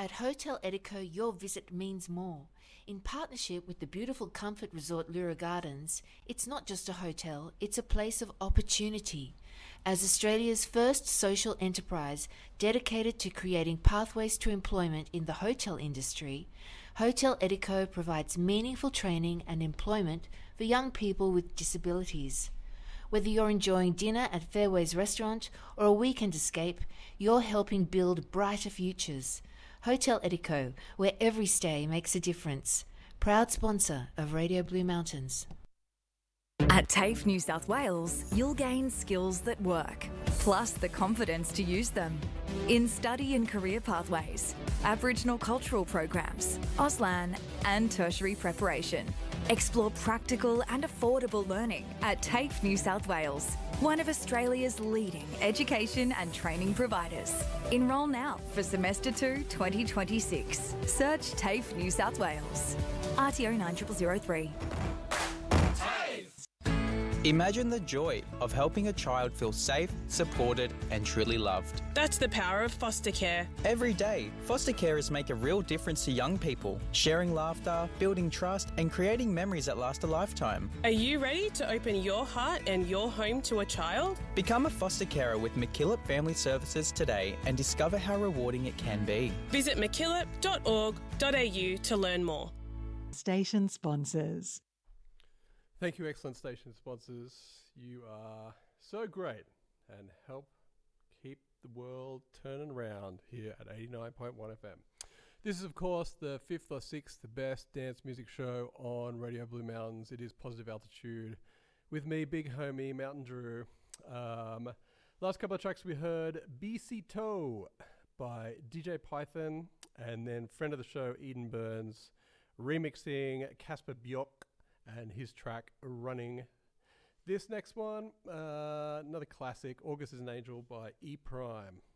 At Hotel Edico, your visit means more. In partnership with the beautiful comfort resort Lyra Gardens, it's not just a hotel, it's a place of opportunity. As Australia's first social enterprise dedicated to creating pathways to employment in the hotel industry, Hotel Edico provides meaningful training and employment for young people with disabilities. Whether you're enjoying dinner at Fairways Restaurant or a weekend escape, you're helping build brighter futures. Hotel Edico, where every stay makes a difference. Proud sponsor of Radio Blue Mountains. At TAFE New South Wales, you'll gain skills that work, plus the confidence to use them. In study and career pathways, Aboriginal cultural programs, Auslan and tertiary preparation. Explore practical and affordable learning at TAFE New South Wales, one of Australia's leading education and training providers. Enrol now for Semester 2 2026. Search TAFE New South Wales. RTO 9003. Imagine the joy of helping a child feel safe, supported and truly loved. That's the power of foster care. Every day, foster carers make a real difference to young people, sharing laughter, building trust and creating memories that last a lifetime. Are you ready to open your heart and your home to a child? Become a foster carer with MacKillop Family Services today and discover how rewarding it can be. Visit mackillop.org.au to learn more. Station sponsors. Thank you, excellent station sponsors. You are so great and help keep the world turning around here at 89.1 FM. This is, of course, the fifth or sixth best dance music show on Radio Blue Mountains. It is Positive Altitude with me, Big Homie, Mountain Drew. Last couple of tracks we heard, BC Toe by DJ Python, and then friend of the show, Eden Burns, remixing Casper Bjork and his track Running. This next one, another classic, August is an Angel by E Prime.